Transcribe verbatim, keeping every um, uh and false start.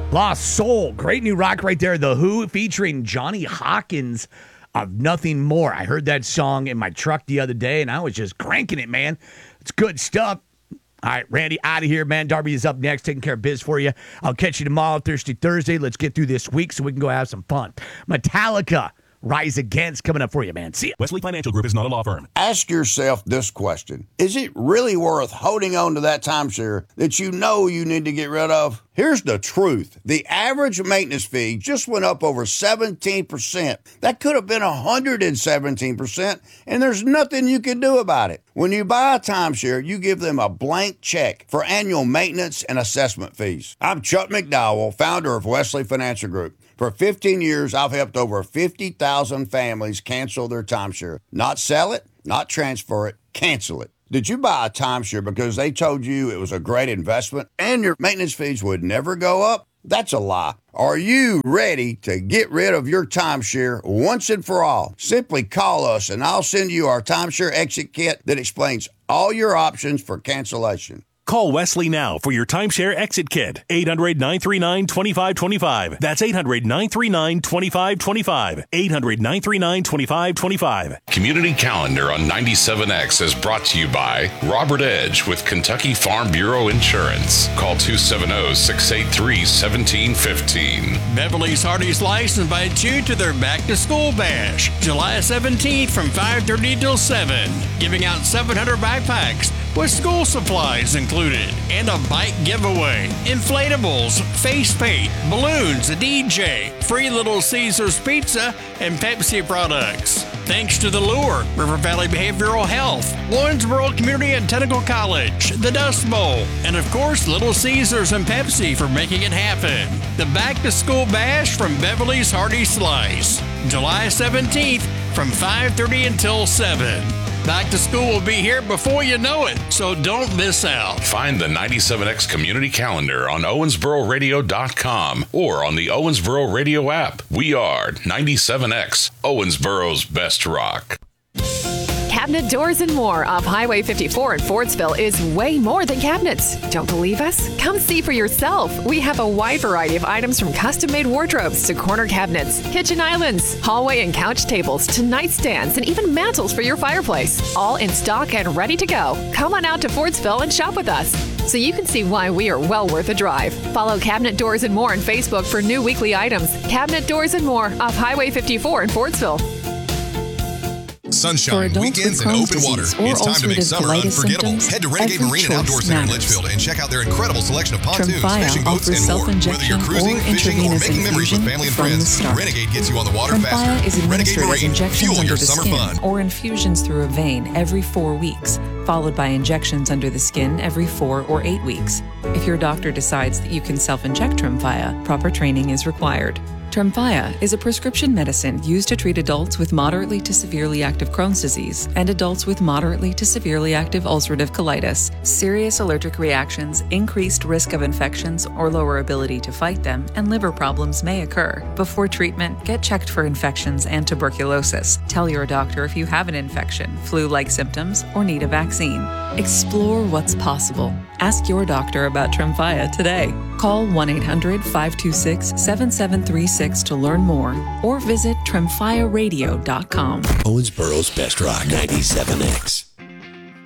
Lost Soul. Great new rock right there. The Who featuring Johnny Hawkins of Nothing More. I heard that song in my truck the other day, and I was just cranking it, man. It's good stuff. All right, Randy, out of here, man. Darby is up next, taking care of biz for you. I'll catch you tomorrow, Thirsty Thursday. Let's get through this week so we can go have some fun. Metallica, Rise Against, coming up for you, man. See ya. Wesley Financial Group is not a law firm. Ask yourself this question. Is it really worth holding on to that timeshare that you know you need to get rid of? Here's the truth. The average maintenance fee just went up over seventeen percent. That could have been one hundred seventeen percent, and there's nothing you can do about it. When you buy a timeshare, you give them a blank check for annual maintenance and assessment fees. I'm Chuck McDowell, founder of Wesley Financial Group. For fifteen years, I've helped over fifty thousand families cancel their timeshare. Not sell it, not transfer it, cancel it. Did you buy a timeshare because they told you it was a great investment and your maintenance fees would never go up? That's a lie. Are you ready to get rid of your timeshare once and for all? Simply call us and I'll send you our timeshare exit kit that explains all your options for cancellation. Call Wesley now for your timeshare exit kit. eight hundred, nine three nine, two five two five. That's eight hundred, nine three nine, two five two five. eight hundred, nine three nine, two five two five. Community Calendar on ninety-seven X is brought to you by Robert Edge with Kentucky Farm Bureau Insurance. Call two seven zero, six eight three, one seven one five. Beverly's Hearty Slice invites you to their Back to School Bash, July seventeenth from five thirty till seven, giving out seven hundred backpacks with school supplies included and a bike giveaway, inflatables, face paint, balloons, a D J, free Little Caesars pizza, and Pepsi products. Thanks to The Lure, River Valley Behavioral Health, Lawrenceburg Community and Technical College, the Dust Bowl, and of course Little Caesars and Pepsi for making it happen. The Back to School Bash from Beverly's Hearty Slice, July seventeenth from five thirty until seven. Back to school will be here before you know it, so don't miss out. Find the ninety-seven X Community Calendar on Owensboro Radio dot com or on the Owensboro Radio app. We are ninety-seven X, Owensboro's best rock. Cabinet Doors and More off Highway fifty-four in Fordsville is way more than cabinets. Don't believe us? Come see for yourself. We have a wide variety of items from custom-made wardrobes to corner cabinets, kitchen islands, hallway and couch tables to nightstands, and even mantles for your fireplace. All in stock and ready to go. Come on out to Fordsville and shop with us so you can see why we are well worth a drive. Follow Cabinet Doors and More on Facebook for new weekly items. Cabinet Doors and More off Highway fifty-four in Fordsville. Sunshine, weekends, and open water. It's time to make summer unforgettable. Head to Renegade Marine and Outdoor Center in Litchfield and check out their incredible selection of pontoons, fishing boats, and more. Whether you're cruising, fishing, or making memories with family and friends, Renegade gets you on the water Tremfya faster. is Renegade administered as Marine, injections fuel under your the summer skin fun. or infusions through a vein every four weeks, followed by injections under the skin every four or eight weeks. If your doctor decides that you can self-inject Tremfya, proper training is required. Tremfya is a prescription medicine used to treat adults with moderately to severely active Crohn's disease and adults with moderately to severely active ulcerative colitis. Serious allergic reactions, increased risk of infections or lower ability to fight them, and liver problems may occur. Before treatment, get checked for infections and tuberculosis. Tell your doctor if you have an infection, flu-like symptoms, or need a vaccine. Explore what's possible. Ask your doctor about Tremfya today. Call one eight hundred, five two six, seven seven three six to learn more or visit Tremfya Radio dot com. Owensboro's best rock, ninety-seven X.